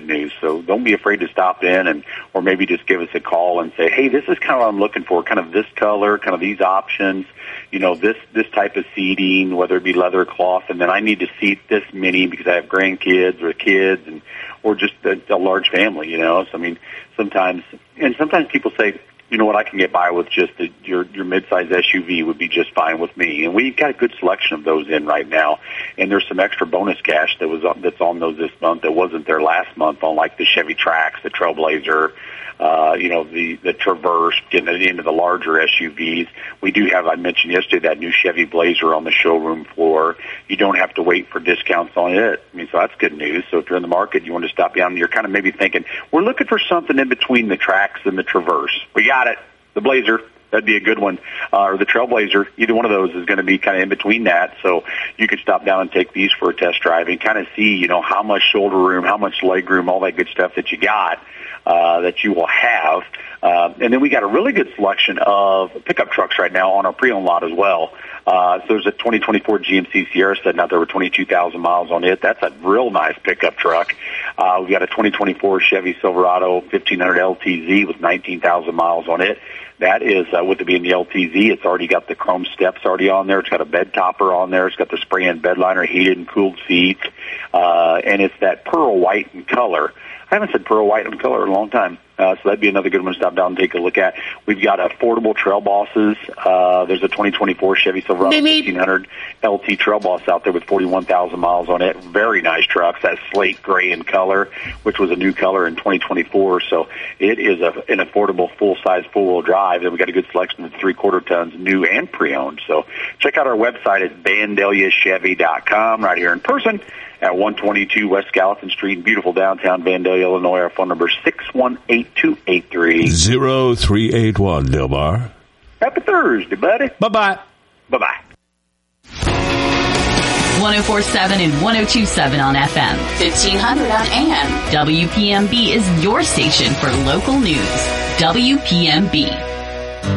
good news. So don't be afraid to stop in or maybe just give us a call and say, hey, this is kind of what I'm looking for, kind of this color, kind of these options, this type of seating, whether it be leather or cloth, and then I need to seat this many because I have grandkids or kids or just a large family, So, I mean, sometimes people say, you know what, I can get by with just your mid-size SUV would be just fine with me. And we've got a good selection of those in right now. And there's some extra bonus cash that's on those this month that wasn't there last month on like the Chevy Trax, the Trailblazer, the Traverse, getting it into the larger SUVs. We do have, I mentioned yesterday, that new Chevy Blazer on the showroom floor. You don't have to wait for discounts on it. I mean, so that's good news. So if you're in the market, you want to stop down, and you're kind of maybe thinking, we're looking for something in between the Trax and the Traverse. We got it. The Blazer. That'd be a good one. Or the Trailblazer. Either one of those is going to be kind of in between that. So you could stop down and take these for a test drive and kind of see, how much shoulder room, how much leg room, all that good stuff that you got, that you will have. And then we got a really good selection of pickup trucks right now on our pre-owned lot as well. So there's a 2024 GMC Sierra sitting out there with 22,000 miles on it. That's a real nice pickup truck. We've got a 2024 Chevy Silverado 1500 LTZ with 19,000 miles on it. That is, with it being the LTZ, it's already got the chrome steps already on there. It's got a bed topper on there. It's got the spray-in bed liner, heated and cooled seats. And it's that pearl white in color. I haven't said pearl white in color in a long time. So that'd be another good one to stop down and take a look at. We've got affordable Trail Bosses. There's a 2024 Chevy Silverado 1500 LT Trail Boss out there with 41,000 miles on it. Very nice trucks. That slate gray in color, which was a new color in 2024. So it is an affordable full-size four-wheel drive. And we've got a good selection of 3/4 tons, new and pre-owned. So check out our website at VandaliaChevy.com right here in person at 122 West Gallatin Street in beautiful downtown Vandalia, Illinois. Our phone number is 618-283-0381, Dilbar. Happy Thursday, buddy. Bye-bye. Bye-bye. 104.7 and 102.7 on FM, 1500 on AM. WPMB is your station for local news. WPMB.